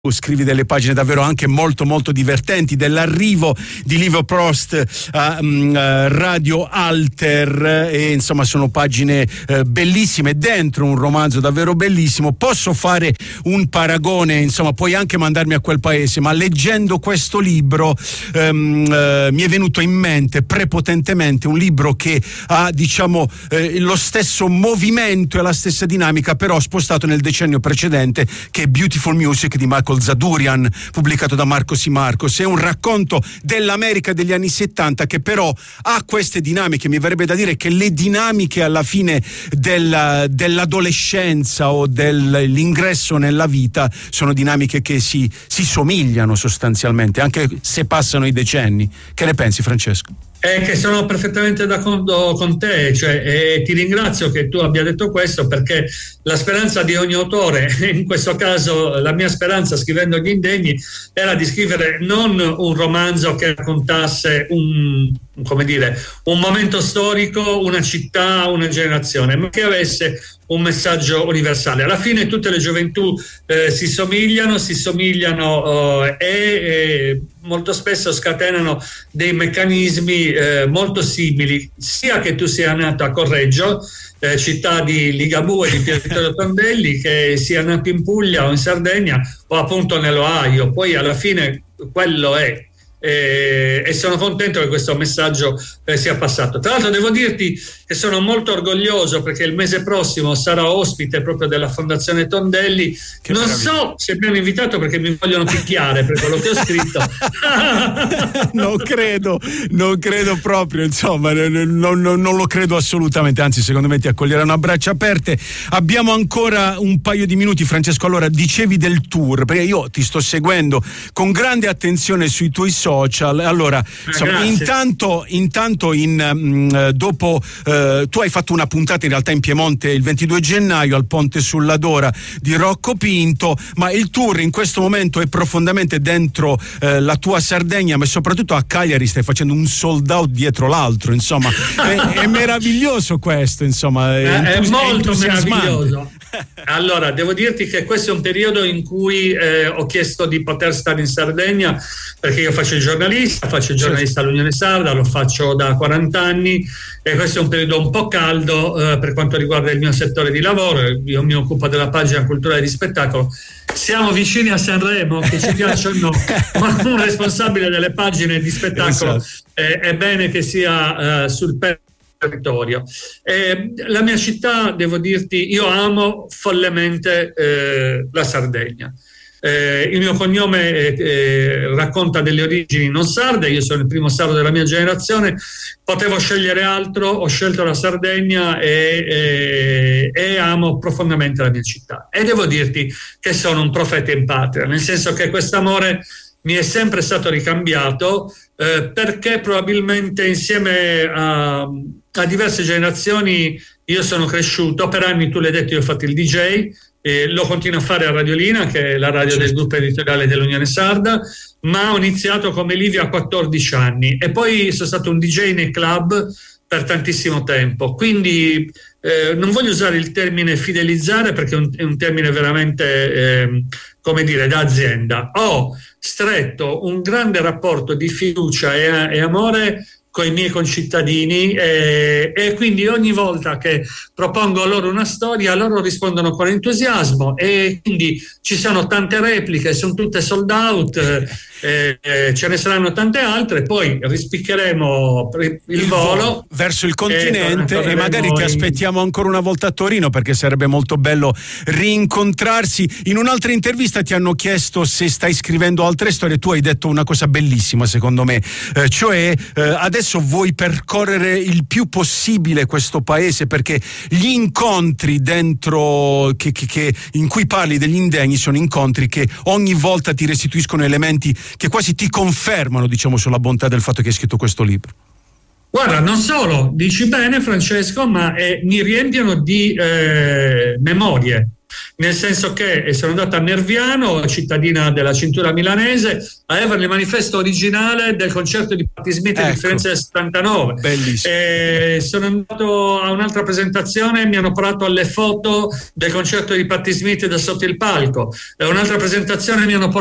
Scrivi delle pagine davvero anche molto molto divertenti dell'arrivo di Livio Prost a Radio Alter, e insomma sono pagine bellissime dentro un romanzo davvero bellissimo. Posso fare un paragone, insomma puoi anche mandarmi a quel paese, ma leggendo questo libro mi è venuto in mente prepotentemente un libro che ha lo stesso movimento e la stessa dinamica, però spostato nel decennio precedente, che è Beautiful Music di Michael Zadurian, pubblicato da Marcos y Marcos. È un racconto dell'America degli anni 70 che però ha queste dinamiche. Mi verrebbe da dire che le dinamiche alla fine dell'adolescenza o dell'ingresso nella vita sono dinamiche che si somigliano sostanzialmente, anche se passano i decenni. Che ne pensi, Francesco? Che sono perfettamente d'accordo con te, ti ringrazio che tu abbia detto questo, perché la speranza di ogni autore, in questo caso la mia speranza scrivendo Gli Indegni, era di scrivere non un romanzo che raccontasse un momento storico, una città, una generazione, ma che avesse un messaggio universale. Alla fine tutte le gioventù si somigliano e molto spesso scatenano dei meccanismi molto simili, sia che tu sia nato a Correggio, città di Ligabue e di Pier Vittorio Tondelli, che sia nato in Puglia o in Sardegna o appunto nell'Ohio. Poi alla fine quello è. E sono contento che questo messaggio sia passato. Tra l'altro devo dirti che sono molto orgoglioso, perché il mese prossimo sarò ospite proprio della Fondazione Tondelli. Che non so se mi hanno invitato perché mi vogliono picchiare per quello che ho scritto. non credo proprio, insomma, non lo credo assolutamente, anzi secondo me ti accoglieranno a braccia aperte. Abbiamo ancora un paio di minuti, Francesco. Allora, dicevi del tour, perché io ti sto seguendo con grande attenzione sui tuoi social. Allora, insomma, intanto dopo tu hai fatto una puntata in realtà in Piemonte il 22 gennaio al Ponte sulla Dora di Rocco Pinto, ma il tour in questo momento è profondamente dentro la tua Sardegna, ma soprattutto a Cagliari stai facendo un sold out dietro l'altro, insomma. È meraviglioso questo, insomma, è molto meraviglioso. Allora, devo dirti che questo è un periodo in cui ho chiesto di poter stare in Sardegna, perché io faccio il giornalista all'Unione Sarda, lo faccio da 40 anni, e questo è un periodo un po' caldo per quanto riguarda il mio settore di lavoro. Io mi occupo della pagina cultura e di spettacolo. Siamo vicini a Sanremo, che ci piaccia o no, ma un responsabile delle pagine di spettacolo è bene che sia sul territorio. La mia città, devo dirti, io amo follemente la Sardegna. Il mio cognome racconta delle origini non sarde, io sono il primo sardo della mia generazione, potevo scegliere altro, ho scelto la Sardegna e amo profondamente la mia città. E devo dirti che sono un profeta in patria, nel senso che quest'amore mi è sempre stato ricambiato, perché probabilmente insieme a diverse generazioni io sono cresciuto. Per anni, tu l'hai detto, io ho fatto il DJ, lo continuo a fare a Radiolina, che è la radio del gruppo editoriale dell'Unione Sarda, ma ho iniziato come Livio a 14 anni e poi sono stato un DJ nei club per tantissimo tempo, quindi non voglio usare il termine fidelizzare, perché è un termine veramente da azienda. Ho stretto un grande rapporto di fiducia e amore con i miei concittadini, e quindi ogni volta che propongo loro una storia, loro rispondono con entusiasmo, e quindi ci sono tante repliche, sono tutte sold out, ce ne saranno tante altre, poi rispiccheremo il volo verso il continente e magari ti aspettiamo ancora una volta a Torino, perché sarebbe molto bello rincontrarsi. In un'altra intervista ti hanno chiesto se stai scrivendo altre storie, tu hai detto una cosa bellissima secondo me, cioè adesso vuoi percorrere il più possibile questo paese, perché gli incontri dentro che in cui parli degli indegni sono incontri che ogni volta ti restituiscono elementi che quasi ti confermano, sulla bontà del fatto che hai scritto questo libro. Guarda, non solo, dici bene Francesco, ma mi riempiono di memorie. nel senso che sono andato a Nerviano, cittadina della cintura milanese, a avere il manifesto originale del concerto di Patti Smith di Firenze del 79. Bellissimo. Sono andato a un'altra presentazione, mi hanno portato alle foto del concerto di Patti Smith da sotto il palco. Un'altra presentazione mi hanno portato